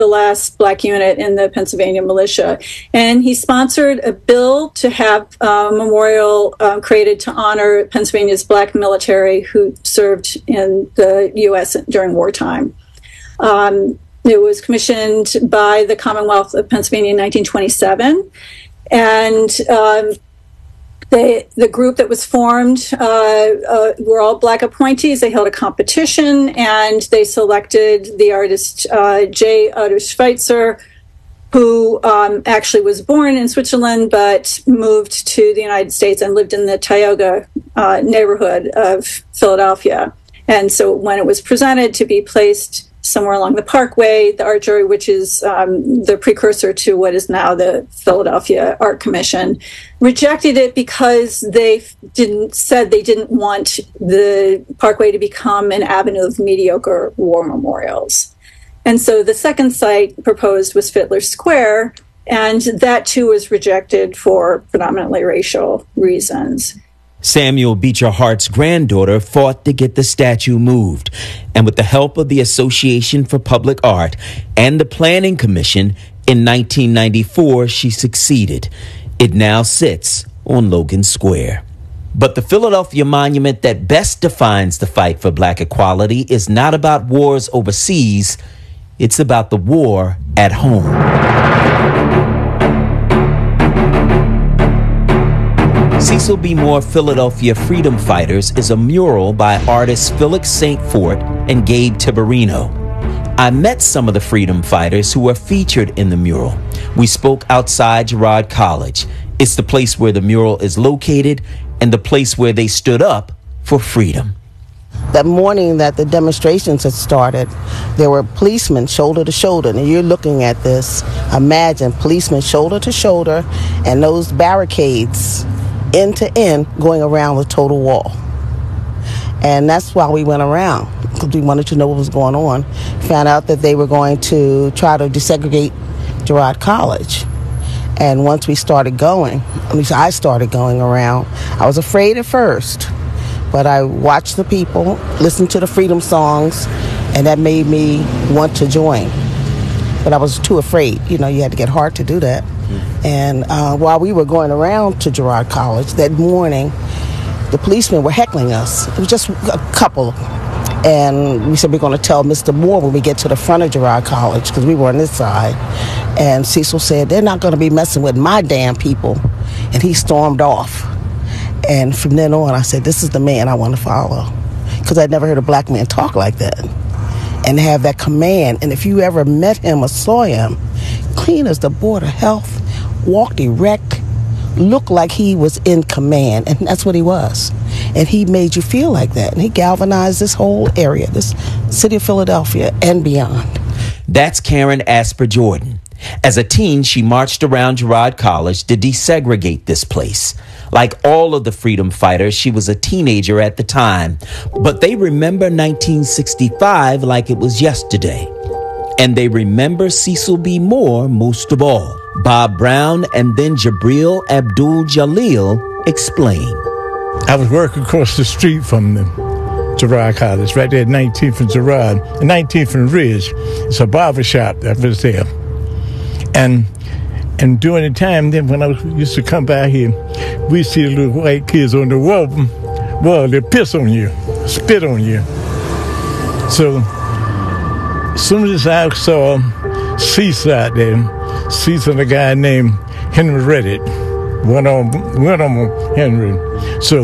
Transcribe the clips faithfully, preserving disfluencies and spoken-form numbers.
the last black unit in the Pennsylvania militia. And he sponsored a bill to have a memorial um, created to honor Pennsylvania's black military who served in the U S during wartime. Um, it was commissioned by the Commonwealth of Pennsylvania in nineteen twenty-seven. And um, They, the group that was formed uh, uh, were all black appointees. They held a competition, and they selected the artist uh, J. Utter Schweitzer, who um, actually was born in Switzerland but moved to the United States and lived in the Tioga uh, neighborhood of Philadelphia. And so when it was presented to be placed somewhere along the Parkway, the art jury, which is um, the precursor to what is now the Philadelphia Art Commission, rejected it because they didn't said they didn't want the Parkway to become an avenue of mediocre war memorials. And so the second site proposed was Fiddler Square, and that too was rejected for predominantly racial reasons. Samuel Beecher Hart's granddaughter fought to get the statue moved, and with the help of the Association for Public Art and the Planning Commission in nineteen ninety-four, she succeeded. It now sits on Logan Square. But the Philadelphia monument that best defines the fight for black equality is not about wars overseas. It's about the war at home. Cecil B. Moore Philadelphia Freedom Fighters is a mural by artists Felix Saint Fort and Gabe Tiberino. I met some of the freedom fighters who are featured in the mural. We spoke outside Girard College. It's the place where the mural is located and the place where they stood up for freedom. That morning that the demonstrations had started, there were policemen shoulder to shoulder. And you're looking at this, imagine policemen shoulder to shoulder and those barricades end to end going around the total wall. And that's why we went around, because we wanted to know what was going on. Found out that they were going to try to desegregate Girard College. And once we started going, at least I started going around, I was afraid at first, but I watched the people, listened to the freedom songs, and that made me want to join. But I was too afraid. You know, you had to get hard to do that. And uh, while we were going around to Girard College that morning, the policemen were heckling us. It was just a couple. And we said, we're going to tell Mister Moore when we get to the front of Girard College, because we were on this side. And Cecil said, they're not going to be messing with my damn people. And he stormed off. And from then on, I said, this is the man I want to follow. Because I'd never heard a black man talk like that and have that command. And if you ever met him or saw him, clean as the Board of Health, walked erect, looked like he was in command, and that's what he was. And he made you feel like that, and he galvanized this whole area, this city of Philadelphia and beyond. That's Karen Asper Jordan. As a teen, she marched around Girard College to desegregate this place. Like all of the freedom fighters, she was a teenager at the time, but they remember nineteen sixty-five like it was yesterday. And they remember Cecil B. Moore most of all. Bob Brown and then Jabril Abdul Jalil explain. I was working across the street from the Girard College, right there at nineteenth and Girard, and nineteenth and Ridge. It's a barber shop that was there. And and during the time then when I was, used to come by here, we see the little white kids on the wall, wall, they piss on you, spit on you. So as soon as I saw Cecil out there, Cecil and a guy named Henry Reddit, went on, went on Henry. So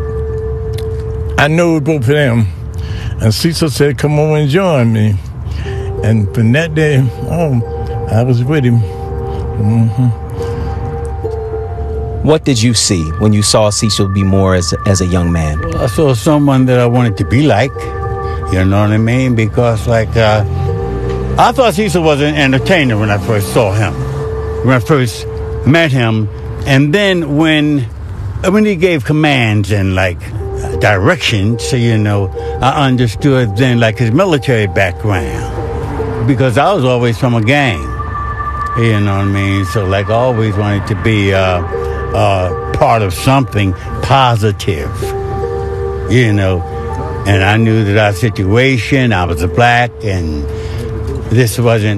I know both of them. And Cecil said, come on and join me. And from that day on, I was with him. Mm-hmm. What did you see when you saw Cecil B. Moore as, as a young man? Well, I saw someone that I wanted to be like, you know what I mean? Because, like, uh, I thought Cecil was an entertainer when I first saw him, when I first met him. And then when, when he gave commands and, like, directions, so, you know, I understood then, like, his military background. Because I was always from a gang, you know what I mean? So, like, I always wanted to be uh, uh, part of something positive, you know. And I knew that our situation, I was a black, and this wasn't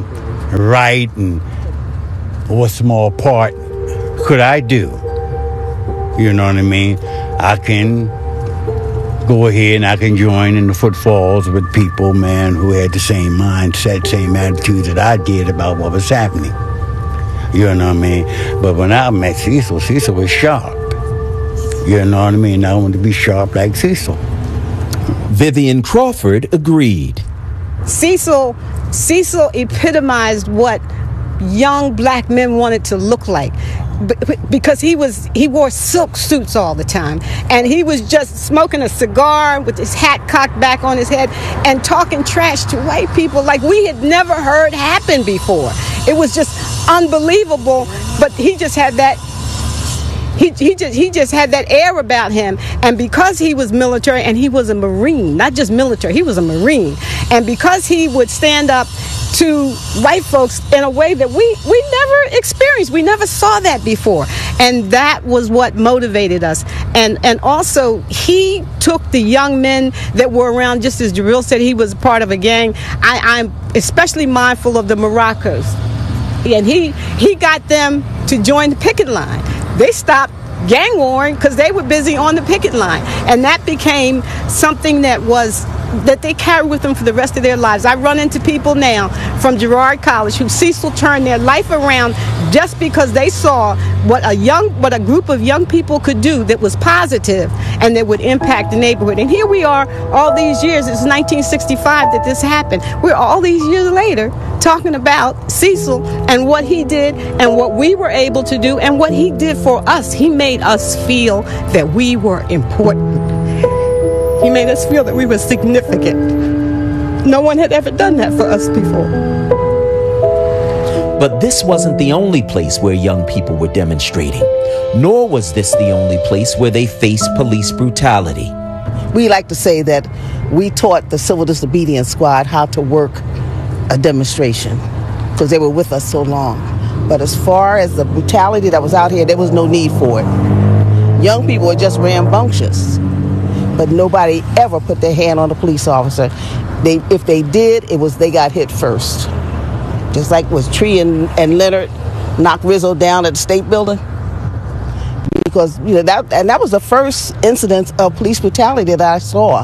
write, and what small part could I do? You know what I mean? I can go ahead and I can join in the footfalls with people, man, who had the same mindset, same attitude that I did about what was happening. You know what I mean? But when I met Cecil, Cecil was sharp. You know what I mean? I wanted to be sharp like Cecil. Vivian Crawford agreed. Cecil, Cecil epitomized what young black men wanted to look like, B- because he was he wore silk suits all the time, and he was just smoking a cigar with his hat cocked back on his head and talking trash to white people like we had never heard happen before. It was just unbelievable, but he just had that He, he just he just had that air about him, and because he was military and he was a Marine, not just military, he was a Marine, and because he would stand up to white folks in a way that we we never experienced, we never saw that before, and that was what motivated us. And and also he took the young men that were around, just as Jarrell said, he was part of a gang. I, I'm especially mindful of the Moroccans, and he he got them to join the picket line. They stopped gang warring because they were busy on the picket line. And that became something that was that they carried with them for the rest of their lives. I run into people now from Girard College who Cecil turned their life around just because they saw what a young, what a group of young people could do that was positive and that would impact the neighborhood. And here we are all these years. It's nineteen sixty-five that this happened. We're all these years later talking about Cecil and what he did and what we were able to do and what he did for us. He made us feel that we were important. He made us feel that we were significant. No one had ever done that for us before. But this wasn't the only place where young people were demonstrating, nor was this the only place where they faced police brutality. We like to say that we taught the Civil Disobedience Squad how to work a demonstration because they were with us so long. But as far as the brutality that was out here, there was no need for it. Young people were just rambunctious, but nobody ever put their hand on a police officer. They, if they did, it was they got hit first. Just like was Tree and, and Leonard knocked Rizzo down at the State Building. Because, you know, that and that was the first incident of police brutality that I saw.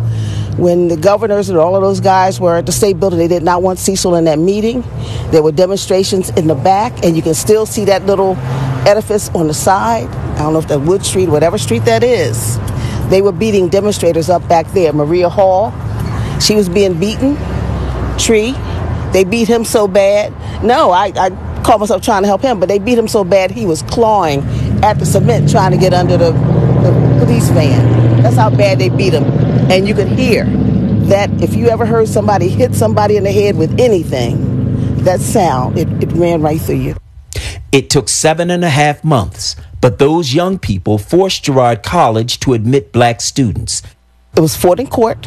When the governors and all of those guys were at the State Building, they did not want Cecil in that meeting. There were demonstrations in the back, and you can still see that little edifice on the side. I don't know if that's Wood Street, whatever street that is. They were beating demonstrators up back there. Maria Hall, she was being beaten. Tree, they beat him so bad. No, I, I called myself trying to help him, but they beat him so bad he was clawing at the cement trying to get under the, the police van. That's how bad they beat him. And you could hear that if you ever heard somebody hit somebody in the head with anything, that sound, it, it ran right through you. It took seven and a half months, but those young people forced Girard College to admit black students. It was fought in court,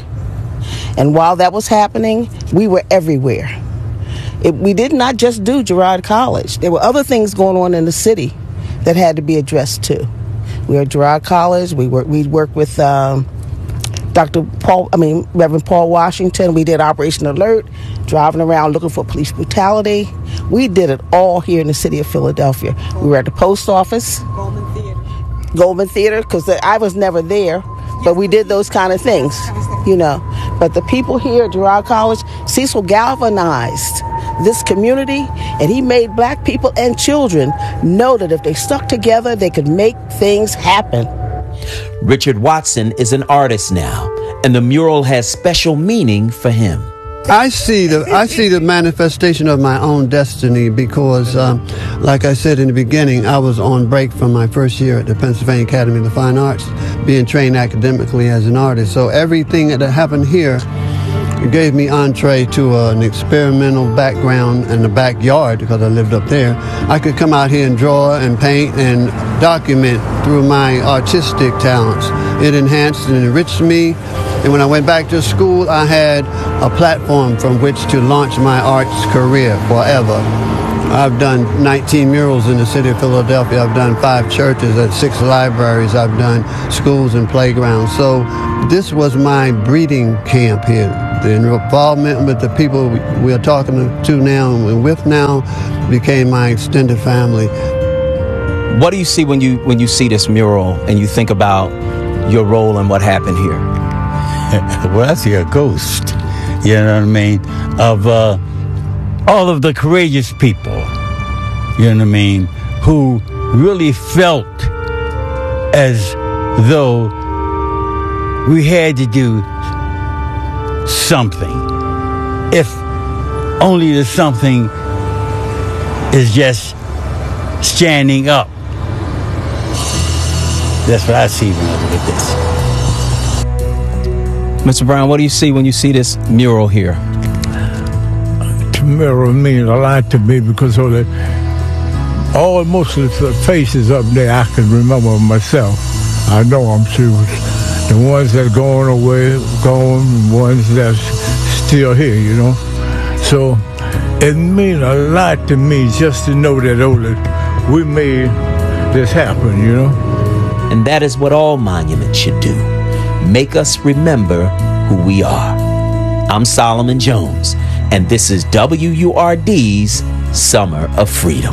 and while that was happening, we were everywhere. It, we did not just do Girard College. There were other things going on in the city that had to be addressed too. We were at Girard College. We worked. We worked with um, Doctor Paul. I mean, Reverend Paul Washington. We did Operation Alert, driving around looking for police brutality. We did it all here in the city of Philadelphia. We were at the post office, Goldman Theater, Goldman Theater, because I was never there, but we did those kind of things, you know. But the people here at Girard College, Cecil galvanized this community, and he made black people and children know that if they stuck together, they could make things happen. Richard Watson is an artist now, and the mural has special meaning for him. I see the I see the manifestation of my own destiny because, um, like I said in the beginning, I was on break from my first year at the Pennsylvania Academy of the Fine Arts, being trained academically as an artist. So everything that happened here gave me entree to uh, an experimental background in the backyard because I lived up there. I could come out here and draw and paint and document through my artistic talents. It enhanced and enriched me. And when I went back to school, I had a platform from which to launch my arts career forever. I've done nineteen murals in the city of Philadelphia. I've done five churches at six libraries. I've done schools and playgrounds. So this was my breeding camp here. The involvement with the people we are talking to now and with now became my extended family. What do you see when you when you see this mural and you think about your role and what happened here? Well, I see a ghost, you know what I mean, of uh, all of the courageous people, you know what I mean, who really felt as though we had to do something. If only the something is just standing up. That's what I see when I look at this. Mister Brown, what do you see when you see this mural here? The mural means a lot to me because of the, all most of the faces up there I can remember myself. I know I'm sure. The ones that are going away, gone, and ones that's still here, you know. So it means a lot to me just to know that, oh, that we made this happen, you know. And that is what all monuments should do. Make us remember who we are. I'm Solomon Jones, and this is W U R D's Summer of Freedom.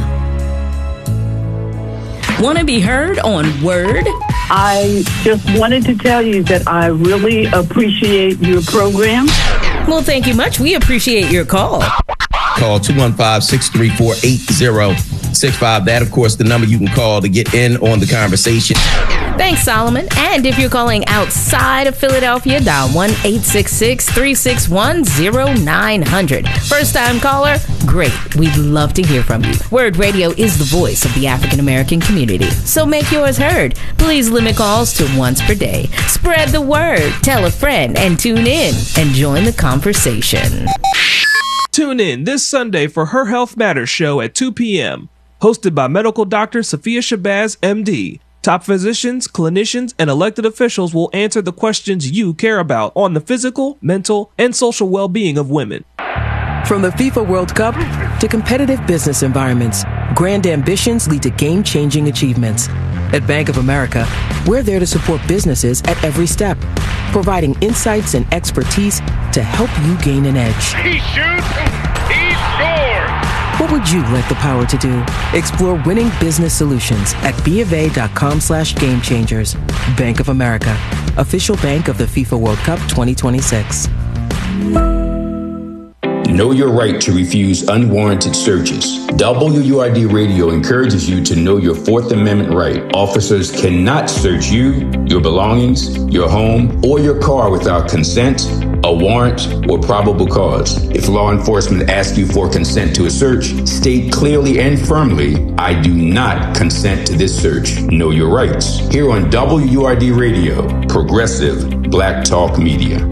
Want to be heard on Word? I just wanted to tell you that I really appreciate your program. Well, thank you much. We appreciate your call. Call two one five, six three four, eight zero six five. That, of course, the number you can call to get in on the conversation. Thanks, Solomon. And if you're calling outside of Philadelphia, dial one eight six six, three six one, zero nine zero zero. First-time caller? Great. We'd love to hear from you. Word Radio is the voice of the African-American community. So make yours heard. Please limit calls to once per day. Spread the word. Tell a friend and tune in and join the conversation. Tune in this Sunday for Her Health Matters show at two p.m. Hosted by medical doctor Sophia Shabazz, M D. Top physicians, clinicians, and elected officials will answer the questions you care about on the physical, mental, and social well-being of women. From the FIFA World Cup to competitive business environments, grand ambitions lead to game-changing achievements. At Bank of America, we're there to support businesses at every step, providing insights and expertise to help you gain an edge. He shoots, he scores! What would you like the power to do? Explore winning business solutions at bofa.com slash game changers. Bank of America, official bank of the FIFA World Cup twenty twenty-six. Know your right to refuse unwarranted searches. W U R D Radio encourages you to know your Fourth Amendment right. Officers cannot search you, your belongings, your home, or your car without consent, a warrant, or probable cause. If law enforcement asks you for consent to a search, state clearly and firmly, I do not consent to this search. Know your rights. Here on W U R D Radio, progressive Black Talk Media.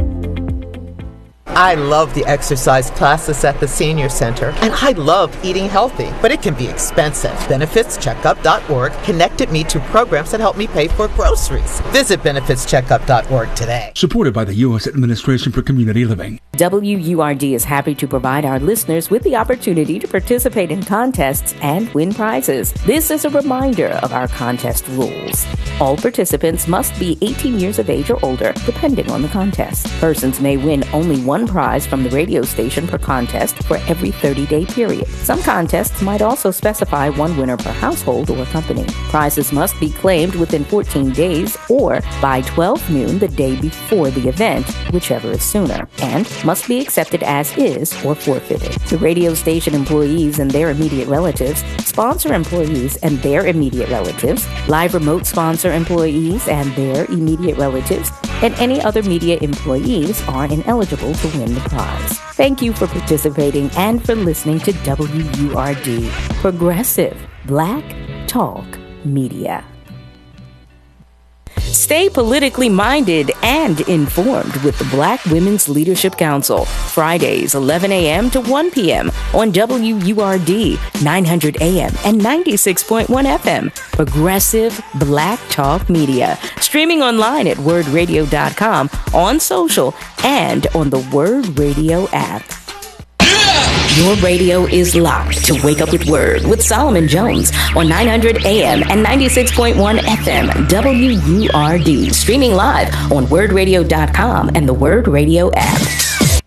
I love the exercise classes at the Senior Center, and I love eating healthy, but it can be expensive. benefits checkup dot org connected me to programs that help me pay for groceries. Visit benefits checkup dot org today. Supported by the U S Administration for Community Living. W U R D is happy to provide our listeners with the opportunity to participate in contests and win prizes. This is a reminder of our contest rules. All participants must be eighteen years of age or older, depending on the contest. Persons may win only one prize from the radio station per contest for every thirty-day period. Some contests might also specify one winner per household or company. Prizes must be claimed within fourteen days or by twelve noon the day before the event, whichever is sooner, and must be accepted as is or forfeited. The radio station employees and their immediate relatives, sponsor employees and their immediate relatives, live remote sponsor employees and their immediate relatives, and any other media employees are ineligible to win the prize. Thank you for participating and for listening to W U R D, Progressive Black Talk Media. Stay politically minded and informed with the Black Women's Leadership Council, Fridays, eleven a.m. to one p.m. on W U R D, nine hundred A M and ninety-six point one F M, Progressive Black Talk Media, streaming online at word radio dot com, on social, and on the Word Radio app. Your radio is locked to Wake Up with Word with Solomon Jones on nine hundred A M and ninety-six point one F M W U R D. Streaming live on word radio dot com and the Word Radio app.